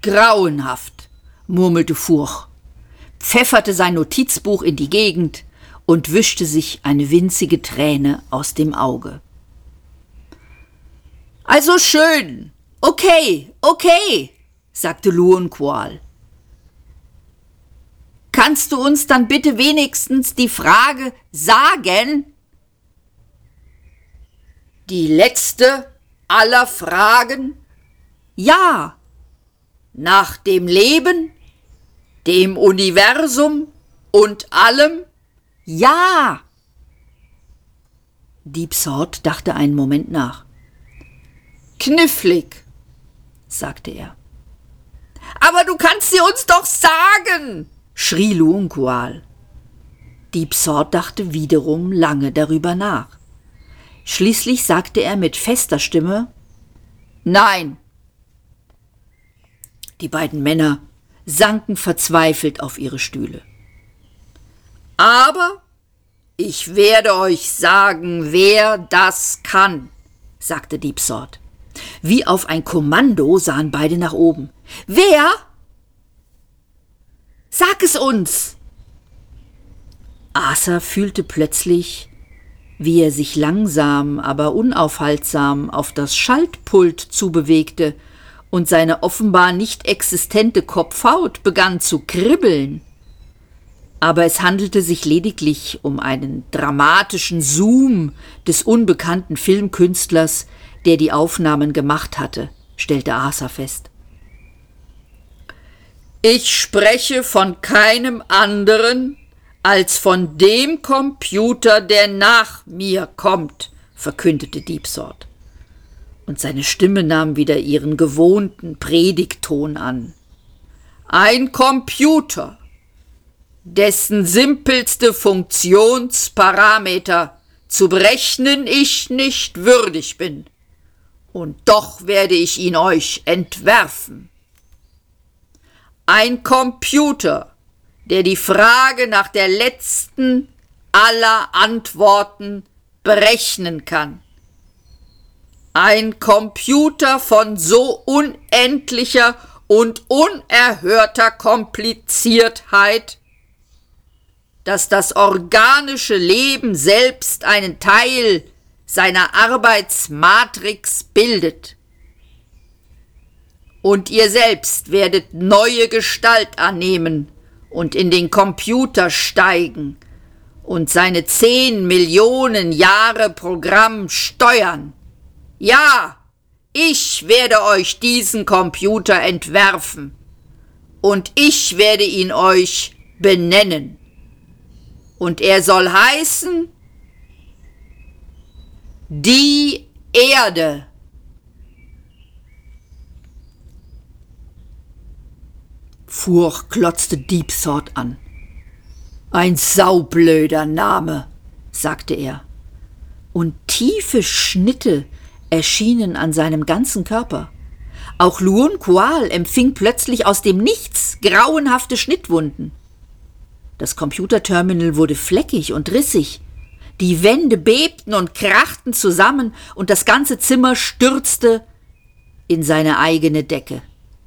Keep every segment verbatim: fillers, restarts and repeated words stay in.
Grauenhaft, murmelte Furch, pfefferte sein Notizbuch in die Gegend und wischte sich eine winzige Träne aus dem Auge. »Also schön, okay, okay«, sagte Luon Qual. »Kannst du uns dann bitte wenigstens die Frage sagen?« »Die letzte aller Fragen?« »Ja.« »Nach dem Leben, dem Universum und allem?« »Ja.« Deep Salt dachte einen Moment nach. »Knifflig«, sagte er. »Aber du kannst sie uns doch sagen«, schrie Luon Qual. Deep Salt dachte wiederum lange darüber nach. Schließlich sagte er mit fester Stimme: »Nein.« Die beiden Männer sanken verzweifelt auf ihre Stühle. »Aber ich werde euch sagen, wer das kann«, sagte Deep Salt. Wie auf ein Kommando sahen beide nach oben. »Wer? Sag es uns!« Arthur fühlte plötzlich, wie er sich langsam, aber unaufhaltsam auf das Schaltpult zubewegte und seine offenbar nicht existente Kopfhaut begann zu kribbeln. Aber es handelte sich lediglich um einen dramatischen Zoom des unbekannten Filmkünstlers, der die Aufnahmen gemacht hatte, stellte Arthur fest. »Ich spreche von keinem anderen als von dem Computer, der nach mir kommt«, verkündete Deep Salt. Und seine Stimme nahm wieder ihren gewohnten Predigtton an. »Ein Computer, dessen simpelste Funktionsparameter zu berechnen ich nicht würdig bin. Und doch werde ich ihn euch entwerfen. Ein Computer, der die Frage nach der letzten aller Antworten berechnen kann. Ein Computer von so unendlicher und unerhörter Kompliziertheit, dass das organische Leben selbst einen Teil seiner Arbeitsmatrix bildet. Und ihr selbst werdet neue Gestalt annehmen und in den Computer steigen und seine zehn Millionen Jahre Programm steuern. Ja, ich werde euch diesen Computer entwerfen und ich werde ihn euch benennen. Und er soll heißen die Erde. Furch klotzte Deep Salt an. Ein saublöder Name, sagte er. Und tiefe Schnitte erschienen an seinem ganzen Körper. Auch Luon Qual empfing plötzlich aus dem Nichts grauenhafte Schnittwunden. Das Computerterminal wurde fleckig und rissig. Die Wände bebten und krachten zusammen und das ganze Zimmer stürzte in seine eigene Decke.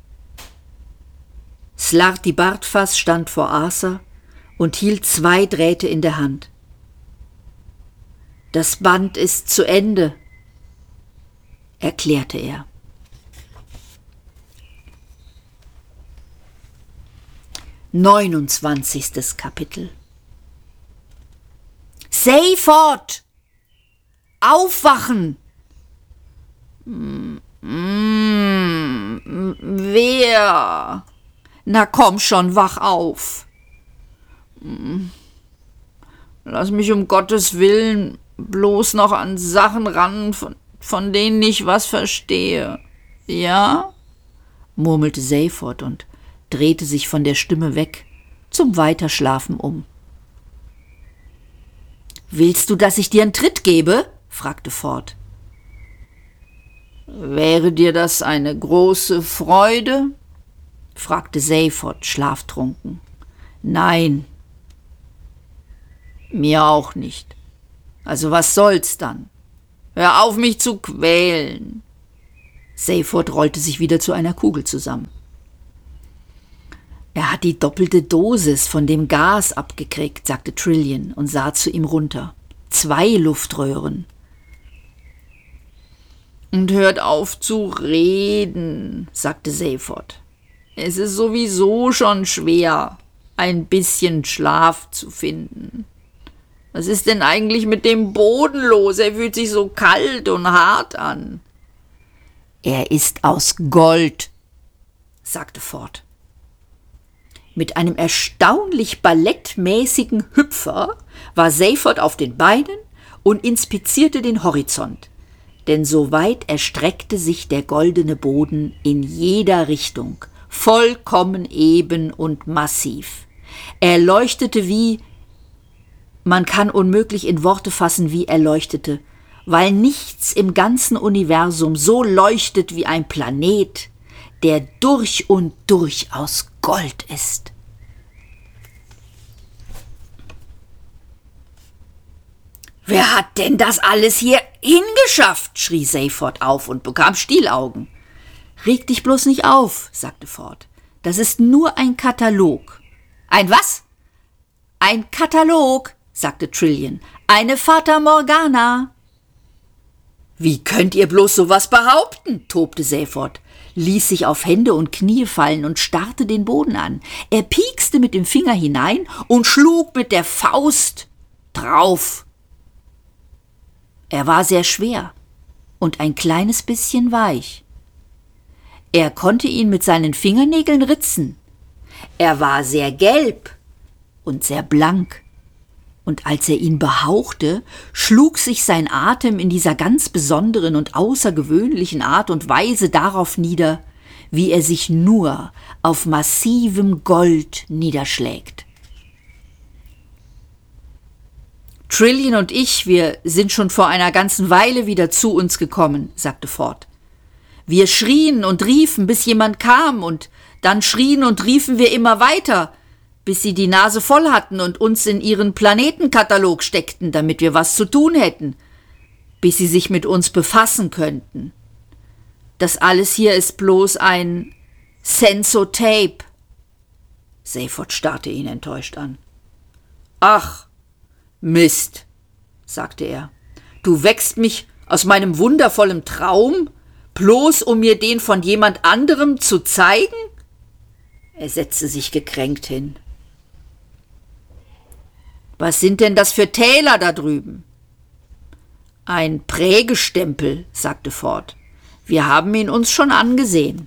Slarty Bartfass stand vor Arthur und hielt zwei Drähte in der Hand. »Das Band ist zu Ende«, erklärte er. neunundzwanzigstes Kapitel. »Seyfort! Aufwachen!« »Mm, wer? Na komm schon, wach auf!« »Lass mich um Gottes Willen bloß noch an Sachen ran, von, von denen ich was verstehe. Ja?« murmelte Seyfort und drehte sich von der Stimme weg zum Weiterschlafen um. »Willst du, dass ich dir einen Tritt gebe?« fragte Ford. »Wäre dir das eine große Freude?« fragte Seyfort schlaftrunken. »Nein, mir auch nicht. Also was soll's dann? Hör auf, mich zu quälen.« Seyfort rollte sich wieder zu einer Kugel zusammen. Er hat die doppelte Dosis von dem Gas abgekriegt, sagte Trillian und sah zu ihm runter. Zwei Luftröhren. Und hört auf zu reden, sagte Seyford. Es ist sowieso schon schwer, ein bisschen Schlaf zu finden. Was ist denn eigentlich mit dem Boden los? Er fühlt sich so kalt und hart an. Er ist aus Gold, sagte Ford. Mit einem erstaunlich ballettmäßigen Hüpfer war Seyford auf den Beinen und inspizierte den Horizont, denn so weit erstreckte sich der goldene Boden in jeder Richtung, vollkommen eben und massiv. Er leuchtete wie, man kann unmöglich in Worte fassen, wie er leuchtete, weil nichts im ganzen Universum so leuchtet wie ein Planet, der durch und durch aus Gold ist. »Wer hat denn das alles hier hingeschafft?« schrie Seyford auf und bekam Stielaugen. »Reg dich bloß nicht auf«, sagte Ford. »Das ist nur ein Katalog.« »Ein was?« »Ein Katalog«, sagte Trillian. »Eine Fata Morgana.« »Wie könnt ihr bloß sowas behaupten?« tobte Seyford, ließ sich auf Hände und Knie fallen und starrte den Boden an. Er piekste mit dem Finger hinein und schlug mit der Faust drauf. Er war sehr schwer und ein kleines bisschen weich. Er konnte ihn mit seinen Fingernägeln ritzen. Er war sehr gelb und sehr blank. Und als er ihn behauchte, schlug sich sein Atem in dieser ganz besonderen und außergewöhnlichen Art und Weise darauf nieder, wie er sich nur auf massivem Gold niederschlägt. »Trillian und ich, wir sind schon vor einer ganzen Weile wieder zu uns gekommen«, sagte Ford. »Wir schrien und riefen, bis jemand kam, und dann schrien und riefen wir immer weiter, bis sie die Nase voll hatten und uns in ihren Planetenkatalog steckten, damit wir was zu tun hätten, bis sie sich mit uns befassen könnten. Das alles hier ist bloß ein Sensotape.« Seyford starrte ihn enttäuscht an. »Ach, Mist«, sagte er. »Du weckst mich aus meinem wundervollen Traum, bloß um mir den von jemand anderem zu zeigen?« Er setzte sich gekränkt hin. »Was sind denn das für Täler da drüben?« »Ein Prägestempel«, sagte Ford. »Wir haben ihn uns schon angesehen.«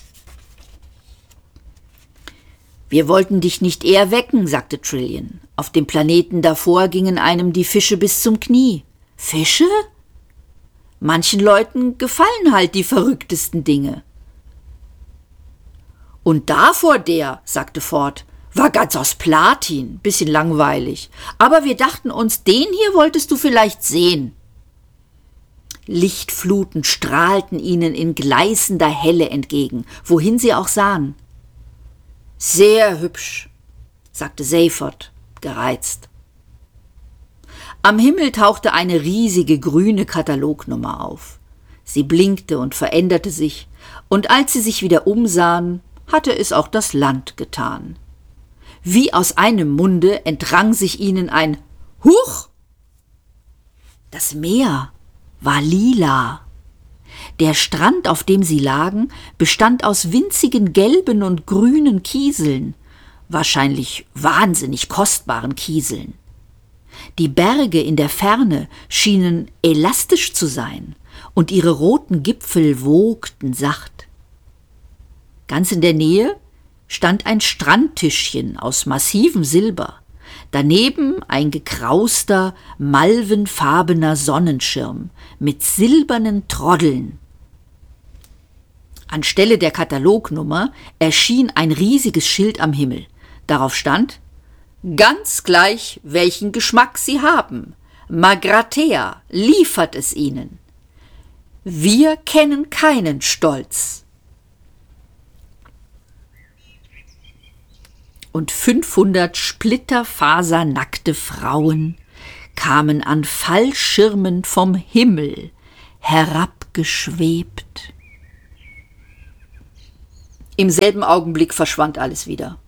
»Wir wollten dich nicht eher wecken«, sagte Trillian. »Auf dem Planeten davor gingen einem die Fische bis zum Knie.« »Fische? Manchen Leuten gefallen halt die verrücktesten Dinge.« »Und davor der«, sagte Ford, »war ganz aus Platin, bisschen langweilig. Aber wir dachten uns, den hier wolltest du vielleicht sehen.« Lichtfluten strahlten ihnen in gleißender Helle entgegen, wohin sie auch sahen. »Sehr hübsch«, sagte Seyford, gereizt. Am Himmel tauchte eine riesige grüne Katalognummer auf. Sie blinkte und veränderte sich, und als sie sich wieder umsahen, hatte es auch das Land getan. Wie aus einem Munde entrang sich ihnen ein »Huch!« Das Meer war lila. Der Strand, auf dem sie lagen, bestand aus winzigen gelben und grünen Kieseln, wahrscheinlich wahnsinnig kostbaren Kieseln. Die Berge in der Ferne schienen elastisch zu sein, und ihre roten Gipfel wogten sacht. Ganz in der Nähe stand ein Strandtischchen aus massivem Silber, daneben ein gekrauster, malvenfarbener Sonnenschirm mit silbernen Troddeln. Anstelle der Katalognummer erschien ein riesiges Schild am Himmel. Darauf stand: »Ganz gleich, welchen Geschmack Sie haben, Magrathea liefert es Ihnen. Wir kennen keinen Stolz.« Und fünfhundert splitterfasernackte Frauen kamen an Fallschirmen vom Himmel herabgeschwebt. Im selben Augenblick verschwand alles wieder.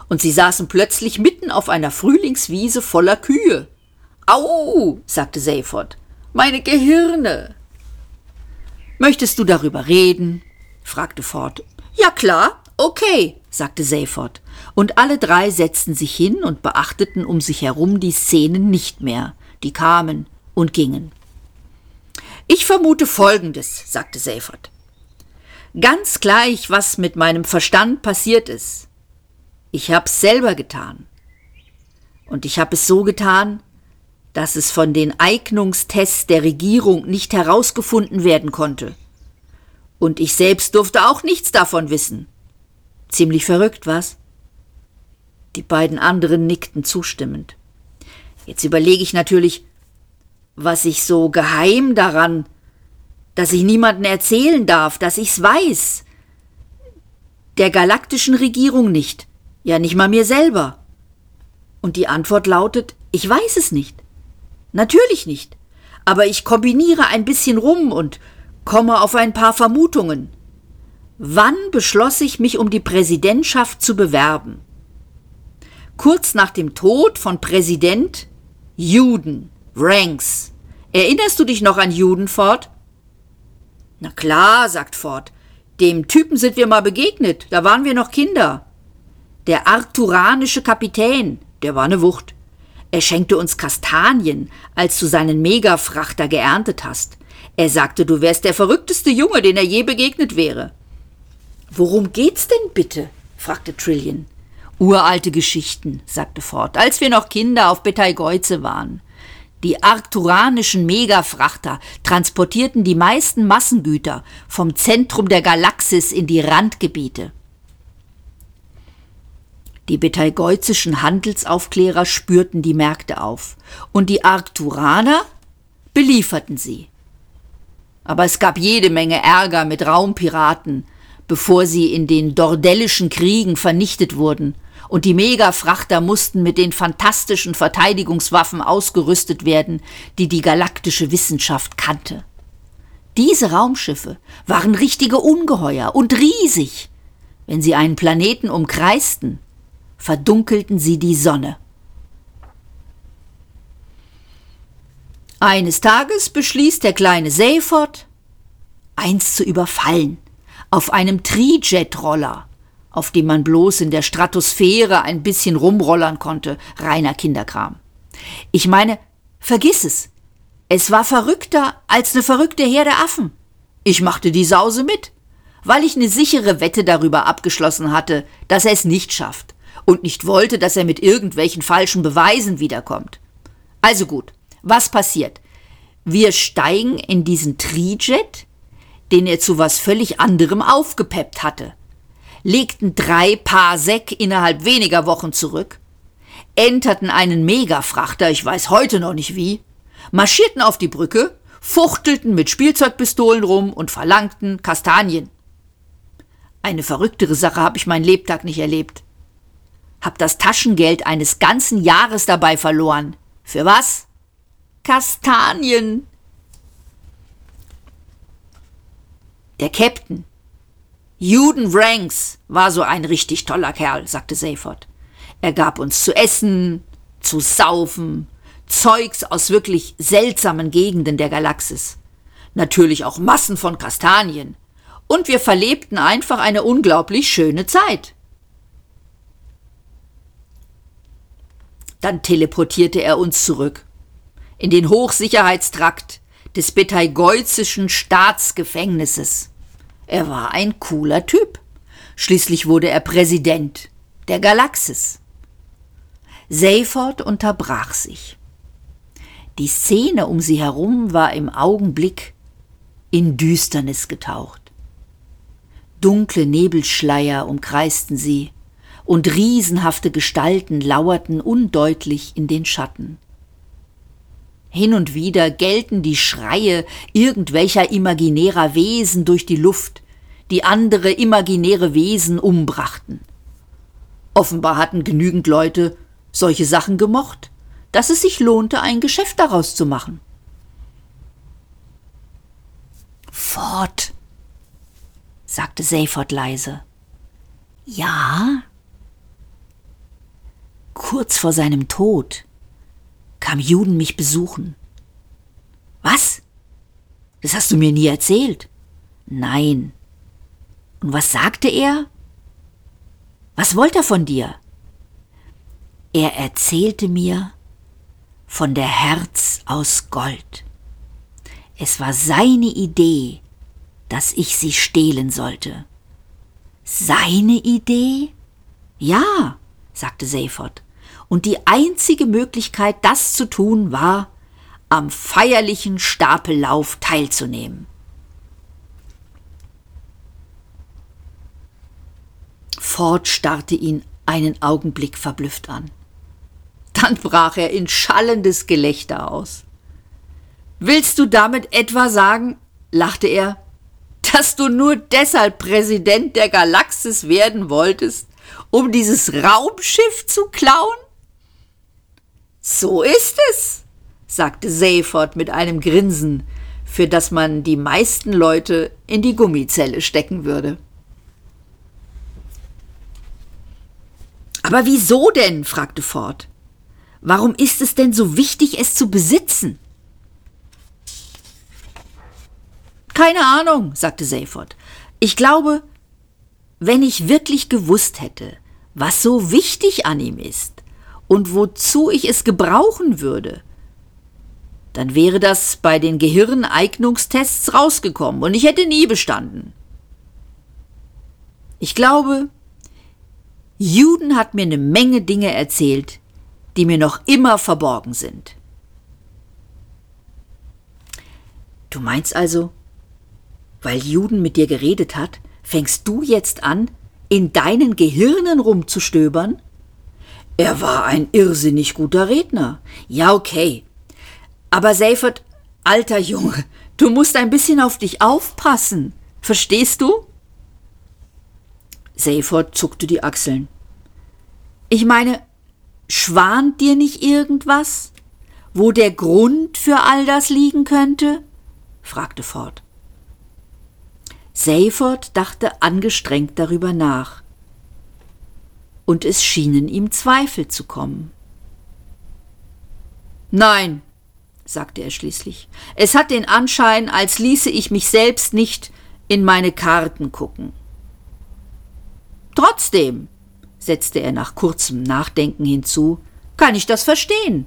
und sie saßen plötzlich mitten auf einer Frühlingswiese voller Kühe. »Au«, sagte Seyford, »meine Gehirne!« »Möchtest du darüber reden?« fragte Ford. »Ja klar, okay«, sagte Seyford, und alle drei setzten sich hin und beachteten um sich herum die Szenen nicht mehr, die kamen und gingen. »Ich vermute Folgendes«, sagte Seyford. »Ganz gleich, was mit meinem Verstand passiert ist. Ich hab's selber getan. Und ich hab es so getan, dass es von den Eignungstests der Regierung nicht herausgefunden werden konnte. Und ich selbst durfte auch nichts davon wissen. Ziemlich verrückt, was?« Die beiden anderen nickten zustimmend. »Jetzt überlege ich natürlich, was ich so geheim daran, dass ich niemandem erzählen darf, dass ich's weiß. Der galaktischen Regierung nicht, ja nicht mal mir selber.« Und die Antwort lautet, ich weiß es nicht. Natürlich nicht, aber ich kombiniere ein bisschen rum und komme auf ein paar Vermutungen. Wann beschloss ich, mich um die Präsidentschaft zu bewerben? Kurz nach dem Tod von Präsident Juden Ranks. Erinnerst du dich noch an Juden, Ford? »Na klar«, sagt Ford, »dem Typen sind wir mal begegnet, da waren wir noch Kinder. Der arkturanische Kapitän, der war eine Wucht. Er schenkte uns Kastanien, als du seinen Megafrachter geerntet hast. Er sagte, du wärst der verrückteste Junge, den er je begegnet wäre.« »Worum geht's denn bitte?« fragte Trillian. »Uralte Geschichten«, sagte Ford, »als wir noch Kinder auf Betelgeuse waren. Die arkturanischen Megafrachter transportierten die meisten Massengüter vom Zentrum der Galaxis in die Randgebiete. Die betelgeuzischen Handelsaufklärer spürten die Märkte auf und die Arkturaner belieferten sie. Aber es gab jede Menge Ärger mit Raumpiraten, bevor sie in den Dordellischen Kriegen vernichtet wurden, und die Megafrachter mussten mit den fantastischen Verteidigungswaffen ausgerüstet werden, die die galaktische Wissenschaft kannte. Diese Raumschiffe waren richtige Ungeheuer und riesig. Wenn sie einen Planeten umkreisten, verdunkelten sie die Sonne. Eines Tages beschließt der kleine Seyford, eins zu überfallen, auf einem Tri-Jet-Roller, auf dem man bloß in der Stratosphäre ein bisschen rumrollern konnte, reiner Kinderkram. Ich meine, vergiss es, es war verrückter als eine verrückte Herde Affen. Ich machte die Sause mit, weil ich eine sichere Wette darüber abgeschlossen hatte, dass er es nicht schafft und nicht wollte, dass er mit irgendwelchen falschen Beweisen wiederkommt. Also gut, was passiert? Wir steigen in diesen Tri-Jet, den er zu was völlig anderem aufgepeppt hatte, legten drei Parsec innerhalb weniger Wochen zurück, enterten einen Megafrachter, ich weiß heute noch nicht wie, marschierten auf die Brücke, fuchtelten mit Spielzeugpistolen rum und verlangten Kastanien. Eine verrücktere Sache habe ich meinen Lebtag nicht erlebt. Hab das Taschengeld eines ganzen Jahres dabei verloren. Für was? Kastanien. Der Captain, Juden Ranks, war so ein richtig toller Kerl, sagte Seyford. Er gab uns zu essen, zu saufen, Zeugs aus wirklich seltsamen Gegenden der Galaxis. Natürlich auch Massen von Kastanien. Und wir verlebten einfach eine unglaublich schöne Zeit. Dann teleportierte er uns zurück in den Hochsicherheitstrakt des betelgeuzischen Staatsgefängnisses. Er war ein cooler Typ. Schließlich wurde er Präsident der Galaxis. Seyford unterbrach sich. Die Szene um sie herum war im Augenblick in Düsternis getaucht. Dunkle Nebelschleier umkreisten sie, und riesenhafte Gestalten lauerten undeutlich in den Schatten. Hin und wieder gellten die Schreie irgendwelcher imaginärer Wesen durch die Luft, die andere imaginäre Wesen umbrachten. Offenbar hatten genügend Leute solche Sachen gemocht, dass es sich lohnte, ein Geschäft daraus zu machen. »Ford«, sagte Seyford leise. »Ja?« kurz vor seinem Tod kam Juden mich besuchen. Was? Das hast du mir nie erzählt. Nein. Und was sagte er? Was wollte er von dir? Er erzählte mir von der Herz aus Gold. Es war seine Idee, dass ich sie stehlen sollte. Seine Idee? Ja, sagte Seyford. Und die einzige Möglichkeit, das zu tun, war, am feierlichen Stapellauf teilzunehmen. Ford starrte ihn einen Augenblick verblüfft an. Dann brach er in schallendes Gelächter aus. »Willst du damit etwa sagen«, lachte er, »dass du nur deshalb Präsident der Galaxis werden wolltest, um dieses Raumschiff zu klauen?« »So ist es«, sagte Seyford mit einem Grinsen, für das man die meisten Leute in die Gummizelle stecken würde. »Aber wieso denn?« fragte Ford. »Warum ist es denn so wichtig, es zu besitzen?« »Keine Ahnung«, sagte Seyford. »Ich glaube, wenn ich wirklich gewusst hätte, was so wichtig an ihm ist und wozu ich es gebrauchen würde, dann wäre das bei den Gehirneignungstests rausgekommen und ich hätte nie bestanden. Ich glaube, Juden hat mir eine Menge Dinge erzählt, die mir noch immer verborgen sind.« »Du meinst also, weil Juden mit dir geredet hat, fängst du jetzt an, in deinen Gehirnen rumzustöbern?« »Er war ein irrsinnig guter Redner.« »Ja, okay. Aber Seyford, alter Junge, du musst ein bisschen auf dich aufpassen. Verstehst du?« Seyford zuckte die Achseln. »Ich meine, schwant dir nicht irgendwas, wo der Grund für all das liegen könnte?« fragte Ford. Seyford dachte angestrengt darüber nach, und es schienen ihm Zweifel zu kommen. »Nein«, sagte er schließlich, »es hat den Anschein, als ließe ich mich selbst nicht in meine Karten gucken.« »Trotzdem«, setzte er nach kurzem Nachdenken hinzu, »kann ich das verstehen.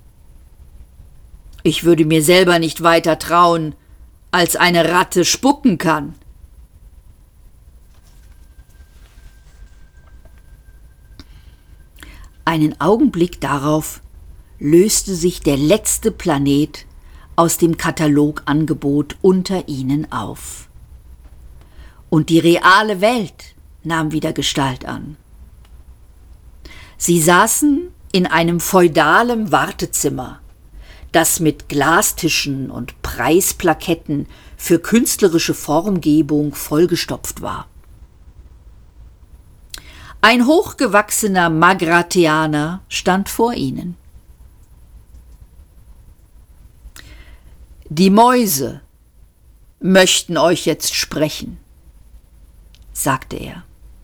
Ich würde mir selber nicht weiter trauen, als eine Ratte spucken kann.« Einen Augenblick darauf löste sich der letzte Planet aus dem Katalogangebot unter ihnen auf. Und die reale Welt nahm wieder Gestalt an. Sie saßen in einem feudalen Wartezimmer, das mit Glastischen und Preisplaketten für künstlerische Formgebung vollgestopft war. Ein hochgewachsener Magratheaner stand vor ihnen. »Die Mäuse möchten euch jetzt sprechen«, sagte er.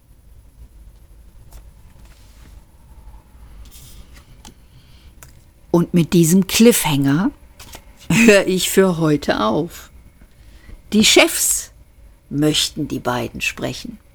Und mit diesem Cliffhanger höre ich für heute auf. Die Chefs möchten die beiden sprechen.